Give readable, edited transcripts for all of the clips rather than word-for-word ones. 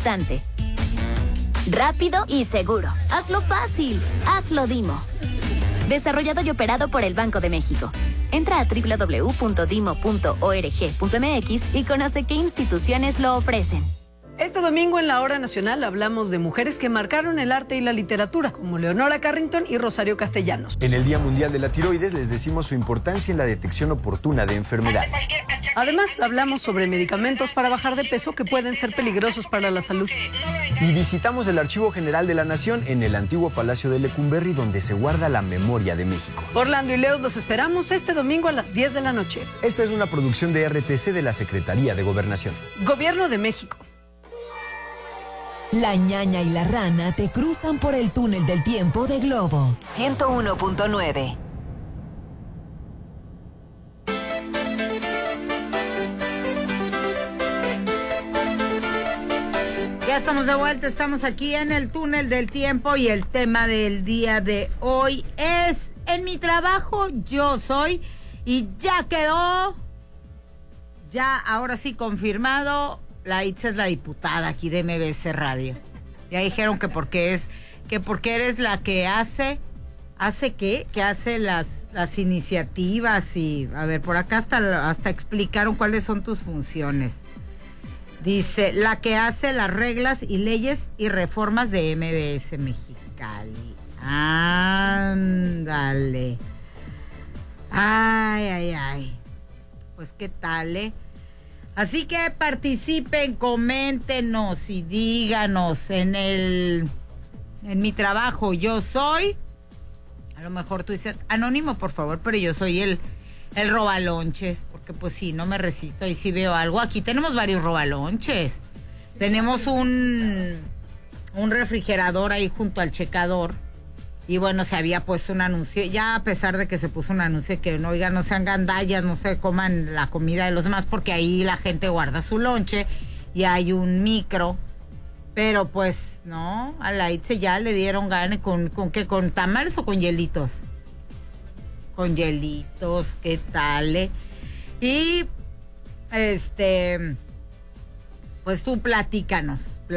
instante. Rápido y seguro. Hazlo fácil. Hazlo Dimo. Desarrollado y operado por el Banco de México. Entra a www.dimo.org.mx y conoce qué instituciones lo ofrecen. Este domingo en la Hora Nacional hablamos de mujeres que marcaron el arte y la literatura, como Leonora Carrington y Rosario Castellanos. En el Día Mundial de la Tiroides les decimos su importancia en la detección oportuna de enfermedades. Además, hablamos sobre medicamentos para bajar de peso que pueden ser peligrosos para la salud. Y visitamos el Archivo General de la Nación en el antiguo Palacio de Lecumberri, donde se guarda la memoria de México. Orlando y Leo los esperamos este domingo a las 10 de la noche. Esta es una producción de RTC de la Secretaría de Gobernación. Gobierno de México. La ñaña y la rana te cruzan por el túnel del tiempo de Globo 101.9. Ya estamos de vuelta, estamos aquí en el túnel del tiempo y el tema del día de hoy es: en mi trabajo yo soy, y ya quedó, ya ahora sí confirmado. La Itza es la diputada aquí de MBS Radio. Ya dijeron que porque eres la que hace qué, que hace las iniciativas, y a ver, por acá hasta explicaron cuáles son tus funciones. Dice, la que hace las reglas y leyes y reformas de MBS Mexicali. Ándale. Ay. Pues qué tal, Así que participen, coméntenos y díganos en mi trabajo yo soy, a lo mejor tú dices, anónimo por favor, pero yo soy el robalonches, porque pues sí, no me resisto, ahí sí veo algo. Aquí tenemos varios robalonches, tenemos un refrigerador ahí junto al checador. Y bueno, se había puesto un anuncio, ya a pesar de que se puso un anuncio que no, oigan, no sean gandallas, no se coman la comida de los demás, porque ahí la gente guarda su lonche y hay un micro. Pero pues, no, a la Itze ya le dieron gana. ¿Con qué? ¿Con tamales o con hielitos? Con hielitos, ¿qué tal? Y, pues tú platícanos,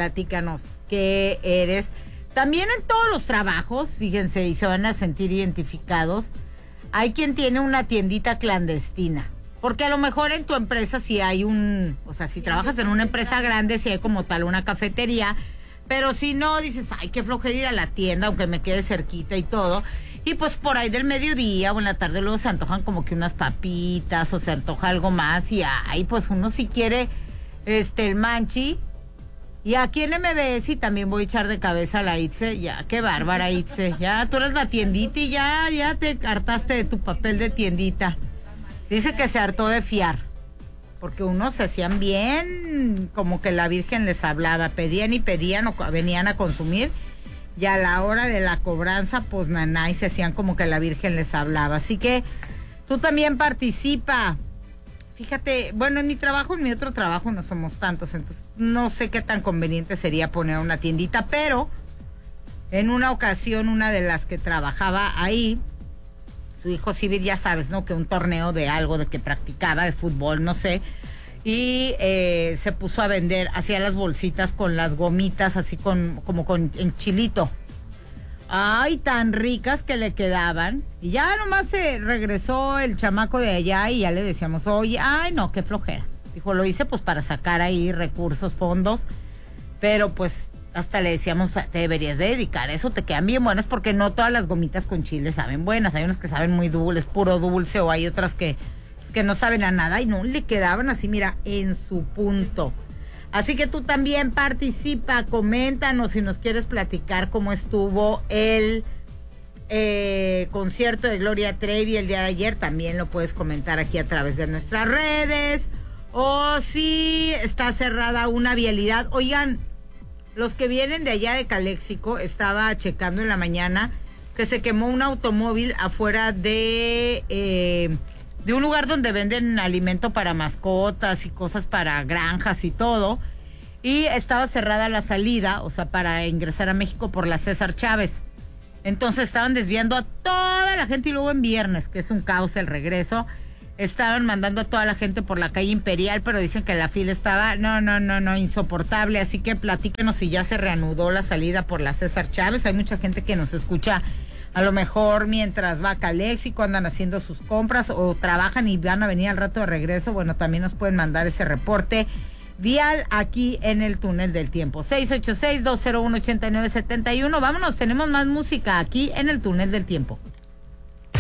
¿qué eres? También en todos los trabajos, fíjense, y se van a sentir identificados, hay quien tiene una tiendita clandestina. Porque a lo mejor en tu empresa sí hay si trabajas en una empresa grande, sí hay como tal una cafetería, pero si no, dices, ay, qué flojera ir a la tienda, aunque me quede cerquita y todo. Y pues por ahí del mediodía o en la tarde luego se antojan como que unas papitas o se antoja algo más, y ay, pues uno si quiere el manchi. Y aquí en MBS, y también voy a echar de cabeza a la Itze, ya, qué bárbara Itze, ya tú eres la tiendita y ya te hartaste de tu papel de tiendita. Dice que se hartó de fiar, porque unos se hacían bien, como que la Virgen les hablaba, pedían o venían a consumir, y a la hora de la cobranza, pues naná, y se hacían como que la Virgen les hablaba. Así que tú también participa. Fíjate, bueno, en mi otro trabajo no somos tantos, entonces no sé qué tan conveniente sería poner una tiendita, pero en una ocasión, una de las que trabajaba ahí, su hijo civil, ya sabes, ¿no? Que un torneo de algo de que practicaba, de fútbol, no sé, y se puso a vender, hacía las bolsitas con las gomitas, así en chilito. Ay, tan ricas que le quedaban. Y ya nomás se regresó el chamaco de allá y ya le decíamos, oye, ay, no, qué flojera. Dijo, lo hice pues para sacar ahí recursos, fondos, pero pues hasta le decíamos, te deberías de dedicar a eso, te quedan bien buenas, porque no todas las gomitas con chile saben buenas. Hay unas que saben muy dulces, puro dulce, o hay otras que no saben a nada, y no, le quedaban así, mira, en su punto. Así que tú también participa, coméntanos si nos quieres platicar cómo estuvo el concierto de Gloria Trevi el día de ayer. También lo puedes comentar aquí a través de nuestras redes. O si está cerrada una vialidad. Oigan, los que vienen de allá de Caléxico, estaba checando en la mañana que se quemó un automóvil afuera de un lugar donde venden alimento para mascotas y cosas para granjas y todo, y estaba cerrada la salida, o sea, para ingresar a México por la César Chávez. Entonces estaban desviando a toda la gente, y luego en viernes, que es un caos el regreso, estaban mandando a toda la gente por la calle Imperial, pero dicen que la fila estaba, no, insoportable. Así que platíquenos si ya se reanudó la salida por la César Chávez. Hay mucha gente que nos escucha a lo mejor mientras va a Calexico, andan haciendo sus compras o trabajan y van a venir al rato de regreso. Bueno, también nos pueden mandar ese reporte vial aquí en el Túnel del Tiempo. 686-201-8971. Vámonos, tenemos más música aquí en el Túnel del Tiempo.